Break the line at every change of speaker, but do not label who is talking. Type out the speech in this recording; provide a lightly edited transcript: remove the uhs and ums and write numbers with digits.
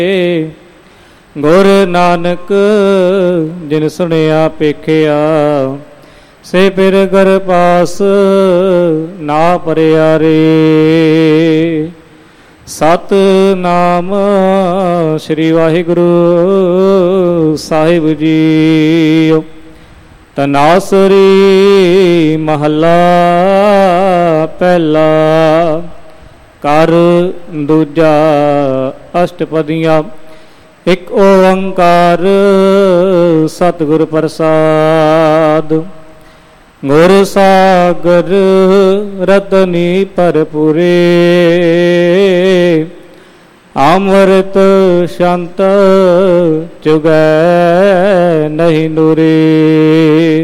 ਗੁਰ ਨਾਨਕ ਜਿਨ ਸੁਣਿਆ ਪੇਖਿਆ, ਸੇ ਫਿਰ ਗੁਰ ਪਾਸ ਨਾ ਪਰਿਆ ਰੇ। ਸਤਿਨਾਮ ਸ੍ਰੀ ਵਾਹਿਗੁਰੂ ਸਾਹਿਬ ਜੀ। ਤਨਾਸਰੀ ਮਹੱਲਾ ਪਹਿਲਾ। ਕਰ ਦੂਜਾ ਅਸ਼ਟਪਦੀਆਂ। ਇਕ ਓੰਕਾਰ ਸਤਿਗੁਰ ਪ੍ਰਸਾਦ। ਗੁਰ ਸਾਗਰ ਰਤਨੀ ਭਰਪੂਰੇ, ਅੰਮ੍ਰਿਤ ਸ਼ੰਤ ਚੁਗੈ ਨਹੀਂ ਨੂਰੇ।